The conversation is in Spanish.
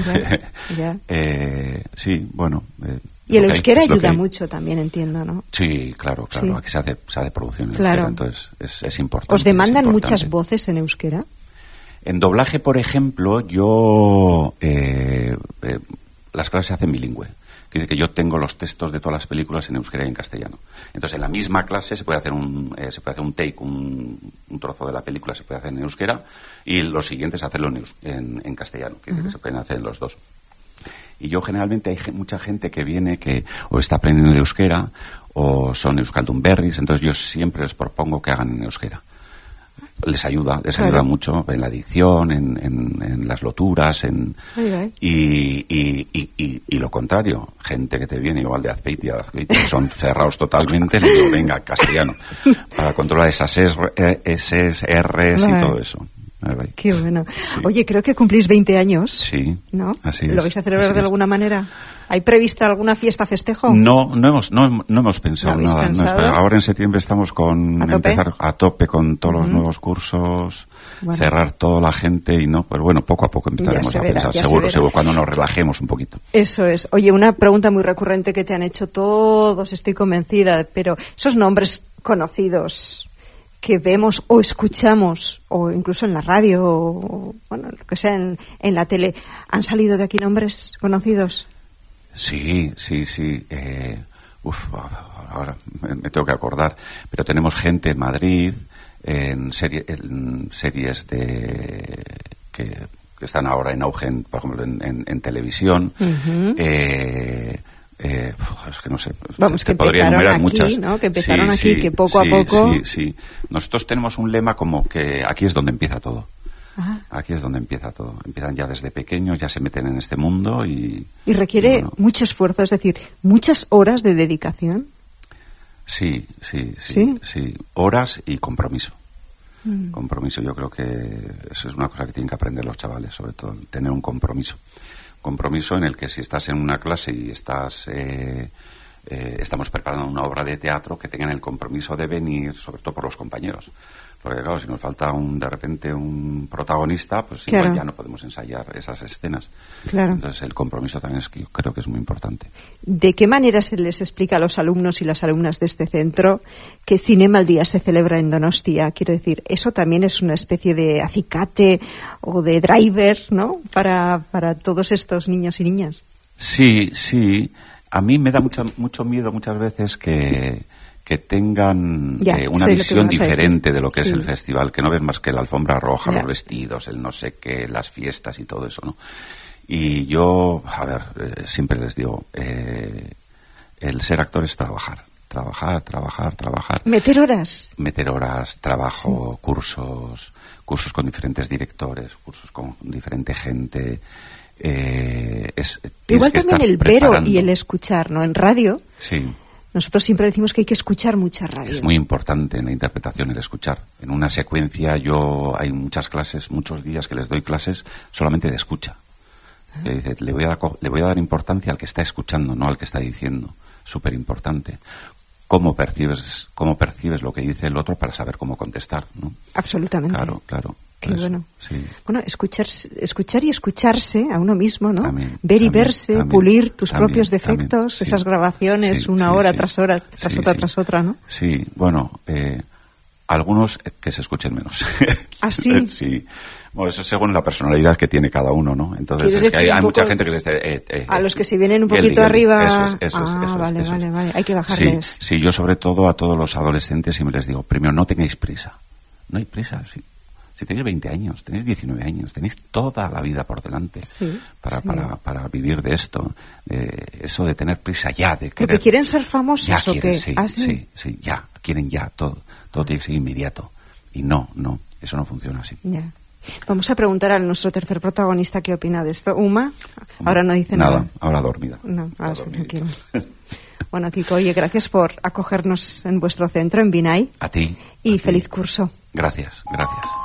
Ya. Sí, bueno. Y el euskera ayuda mucho también, entiendo, ¿no? Sí, claro. Sí. Aquí se hace producción en euskera, entonces es importante. ¿Os demandan muchas voces en euskera? En doblaje, por ejemplo, yo... las clases se hacen bilingüe. Quiere decir que yo tengo los textos de todas las películas en euskera y en castellano. Entonces, en la misma clase se puede hacer un take, un trozo de la película se puede hacer en euskera, y lo siguiente es hacerlo en castellano. Quiere decir que se pueden hacer los dos. Y yo generalmente hay mucha gente que viene que o está aprendiendo euskera o son euskaldunberris, entonces yo siempre les propongo que hagan en euskera. Les ayuda mucho en la dicción, en las loturas, y lo contrario, gente que te viene igual de Azpeitia, son cerrados totalmente, les digo, venga, castellano, para controlar esas R's y todo eso. Qué bueno. Sí. Oye, creo que cumplís 20 años. Sí, ¿no? Así es. ¿Lo vais a celebrar de alguna manera? ¿Hay prevista alguna fiesta, festejo? No hemos pensado nada. Ahora en septiembre estamos empezar a tope con todos los nuevos cursos, cerrar toda la gente y pues bueno, poco a poco empezaremos a pensar. Seguro, cuando nos relajemos un poquito. Eso es. Oye, una pregunta muy recurrente que te han hecho todos, estoy convencida, pero esos nombres conocidos que vemos o escuchamos, o incluso en la radio, o bueno, lo que sea en la tele, ¿han salido de aquí nombres conocidos? Sí. Ahora me tengo que acordar, pero tenemos gente en Madrid, en series que están ahora en auge, por ejemplo, en televisión. Es que no sé. Vamos, que podría enumerar aquí, muchas. ¿no? Que empezaron aquí, que poco a poco. Sí. Nosotros tenemos un lema como que aquí es donde empieza todo. Ajá. Aquí es donde empieza todo. Empiezan ya desde pequeños, ya se meten en este mundo y requiere mucho esfuerzo, es decir, muchas horas de dedicación. Sí. Horas y compromiso. Compromiso, yo creo que eso es una cosa que tienen que aprender los chavales, sobre todo, tener un compromiso en el que si estás en una clase y estamos preparando una obra de teatro, que tengan el compromiso de venir, sobre todo por los compañeros. Porque claro, si nos falta de repente un protagonista, pues igual ya no podemos ensayar esas escenas. Claro. Entonces el compromiso también yo creo que es muy importante. ¿De qué manera se les explica a los alumnos y las alumnas de este centro que Cinema al Día se celebra en Donostia? Quiero decir, eso también es una especie de acicate o de driver, ¿no? Para todos estos niños y niñas. Sí. A mí me da mucho miedo muchas veces que tengan una visión diferente de lo que es el festival, que no ves más que la alfombra roja, los vestidos, el no sé qué, las fiestas y todo eso, ¿no? Y yo, siempre les digo, el ser actor es trabajar. ¿Meter horas? Meter horas, trabajo, cursos con diferentes directores, cursos con diferente gente. Igual también el ver y el escuchar, ¿no? En radio. Sí. Nosotros siempre decimos que hay que escuchar mucha radio. Es muy importante en la interpretación el escuchar. En una secuencia hay muchas clases, muchos días que les doy clases solamente de escucha. Dice, le voy a dar importancia al que está escuchando, no al que está diciendo. Súper importante. Cómo percibes lo que dice el otro para saber cómo contestar, ¿no? Absolutamente. Claro. Qué bueno. Sí. Bueno, escuchar y escucharse a uno mismo, ¿no? Ver y verse, pulir tus propios defectos, sí. Esas grabaciones, hora tras hora, tras otra, ¿no? Sí, bueno, algunos que se escuchen menos. ¿Ah, sí? Sí. Bueno, eso según la personalidad que tiene cada uno, ¿no? Entonces, es que hay mucha gente que les... a los que se vienen un poquito arriba... Eso es. Vale. Hay que bajarles. Sí, yo sobre todo a todos los adolescentes siempre les digo, primero, no tengáis prisa. No hay prisa, sí. Si tenéis 20 años, tenéis 19 años, tenéis toda la vida por delante para vivir de esto. Eso de tener prisa ya, de querer... ¿Porque quieren ser famosos o qué? Sí, ya, quieren ya, todo tiene que ser inmediato. Y no, eso no funciona así. Ya. Vamos a preguntar a nuestro tercer protagonista qué opina de esto. Uma, ahora no dice nada. Ahora dormida. No, ahora está tranquilo. Bueno, Kiko, oye, gracias por acogernos en vuestro centro, en Binay. A ti. Y feliz curso. Gracias.